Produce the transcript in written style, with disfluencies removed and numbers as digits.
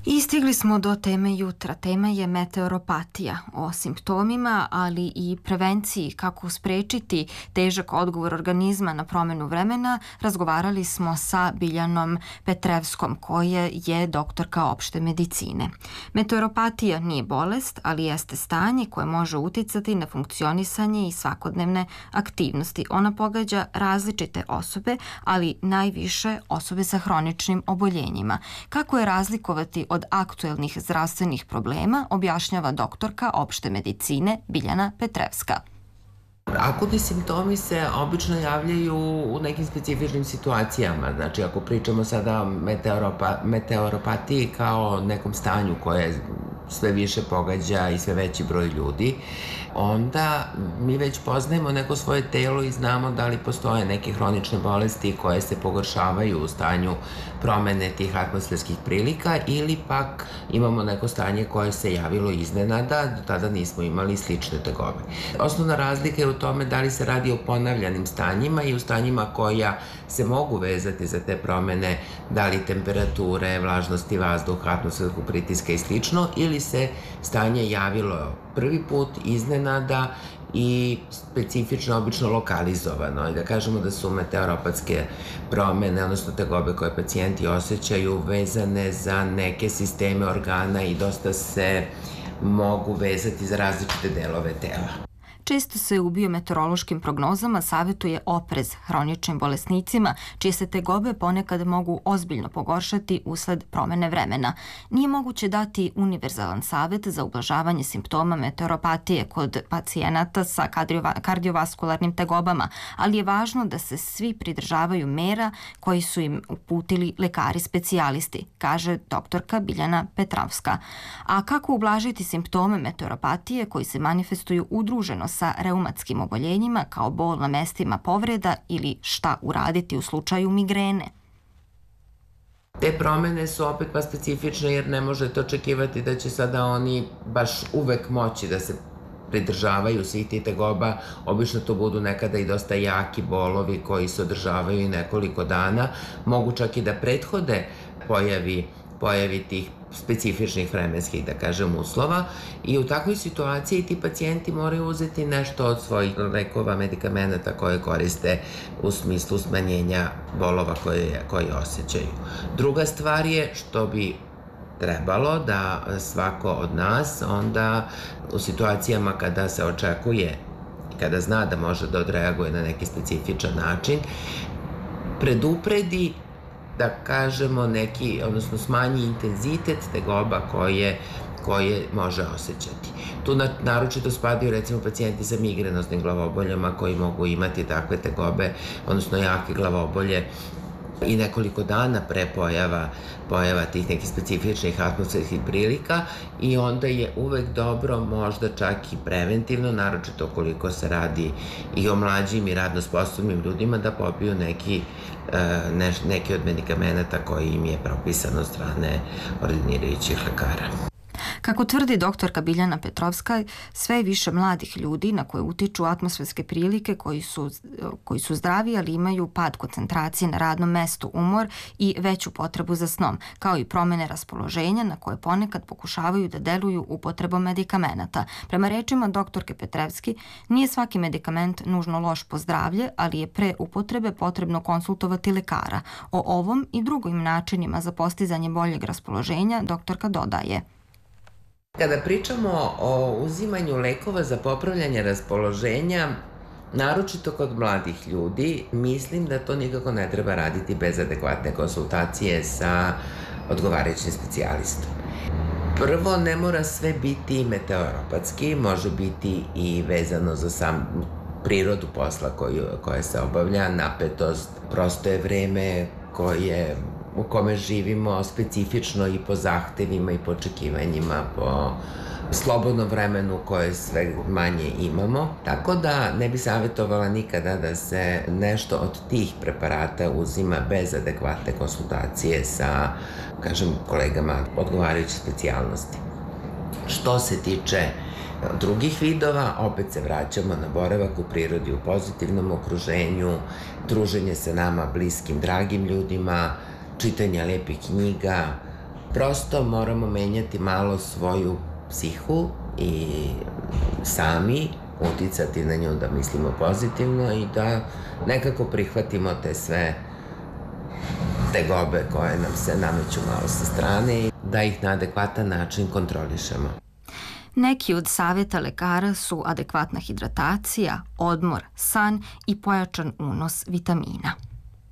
I stigli smo do teme jutra. Tema je meteoropatija. O simptomima, ali i prevenciji kako sprečiti težak odgovor organizma na promenu vremena, razgovarali smo sa Biljanom Petrevskom, koja je doktorka opšte medicine. Meteoropatija nije bolest, ali jeste stanje koje može uticati na funkcionisanje i svakodnevne aktivnosti. Ona pogađa različite osobe, ali najviše osobe sa hroničnim oboljenjima. Kako je razlikovati od aktuelnih zdravstvenih problema, objašnjava doktorka opšte medicine Biljana Petrevska. Akutni simptomi se obično javljaju u nekim specifičnim situacijama. Znači, ako pričamo sada o meteoropatiji kao nekom stanju koje sve više pogađa i sve veći broj ljudi, onda mi već poznajemo neko svoje telo i znamo da li postoje neke hronične bolesti koje se pogoršavaju u stanju promene tih atmosferskih prilika ili pak imamo neko stanje koje se javilo iznenada, do tada nismo imali slične tegobe. Osnovna razlika je u tome da li se radi o ponavljanim stanjima i u stanjima koja se mogu vezati za te promene, da li temperature, vlažnosti vazduha, atmosferskog pritiska i slično, ili se stanje javilo prvi put, iznenada i specifično, obično lokalizovano. I da kažemo da su meteoropatske promene, odnosno tegobe koje pacijenti osjećaju, vezane za neke sisteme organa i dosta se mogu vezati za različite delove tela. Često se u biometeorološkim prognozama savetuje oprez hroničnim bolesnicima, čije se tegobe ponekad mogu ozbiljno pogoršati usled promene vremena. Nije moguće dati univerzalan savet za ublažavanje simptoma meteoropatije kod pacijenata sa kardiovaskularnim tegobama, ali je važno da se svi pridržavaju mera koji su im uputili lekari specijalisti, kaže doktorka Biljana Petrovska. A kako ublažiti simptome meteoropatije koji se manifestuju udruženo sa reumatskim oboljenjima kao bol na mestima povreda ili šta uraditi u slučaju migrene? Te promene su opet pa specifične jer ne možete očekivati da će sada oni baš uvek moći da se pridržavaju svih tih tegoba. Obično to budu nekada i dosta jaki bolovi koji se održavaju i nekoliko dana. Mogu čak i da prethode pojavi tih specifičnih vremenskih, da kažem, uslova i u takvoj situaciji ti pacijenti moraju uzeti nešto od svojih lekova, medikamenata koje koriste u smislu smanjenja bolova koje osjećaju. Druga stvar je što bi trebalo da svako od nas onda u situacijama kada se očekuje i kada zna da može da odreaguje na neki specifičan način, predupredi, da kažemo, odnosno smanji intenzitet tegoba koje može osjećati. Tu naročito spadaju recimo pacijenti sa migrenoznim glavoboljama koji mogu imati takve tegobe, odnosno jake glavobolje i nekoliko dana pre pojava tih nekih specifičnih atmosferskih prilika i onda je uvek dobro, možda čak i preventivno, naročito koliko se radi i o mlađim i radno sposobnim ljudima, da popiju neki od medikamenata koji im je propisano od strane ordinirajućih lekara. Kako tvrdi doktorka Biljana Petrovska, sve je više mladih ljudi na koje utiču atmosferske prilike koji su zdravi, ali imaju pad koncentracije na radnom mestu, umor i veću potrebu za snom, kao i promene raspoloženja na koje ponekad pokušavaju da deluju upotrebom medikamenata. Prema rečima doktorke Petrevski, nije svaki medikament nužno loš po zdravlje, ali je pre upotrebe potrebno konsultovati lekara. O ovom i drugim načinima za postizanje boljeg raspoloženja doktorka dodaje. Kada pričamo o uzimanju lekova za popravljanje raspoloženja, naročito kod mladih ljudi, mislim da to nikako ne treba raditi bez adekvatne konsultacije sa odgovarajućim specijalistom. Prvo, ne mora sve biti meteoropatski, može biti i vezano za sam prirodu posla koje se obavlja, napetost, prosto je vreme u kome živimo specifično i po zahtevima i po očekivanjima, po slobodnom vremenu koje sve manje imamo. Tako da ne bi savjetovala nikada da se nešto od tih preparata uzima bez adekvatne konsultacije sa, kažem, kolegama odgovarajuće specijalnosti. Što se tiče drugih vidova, opet se vraćamo na boravak u prirodi, u pozitivnom okruženju, druženje sa nama bliskim, dragim ljudima, čitanje lepih knjiga, Prosto moramo menjati malo svoju psihu i sami uticati na nju da mislimo pozitivno i da nekako prihvatimo te sve tegobe koje nam se nameću malo sa strane i da ih na adekvatan način kontrolišemo. Neki od savjeta lekara su adekvatna hidratacija, odmor, san i pojačan unos vitamina.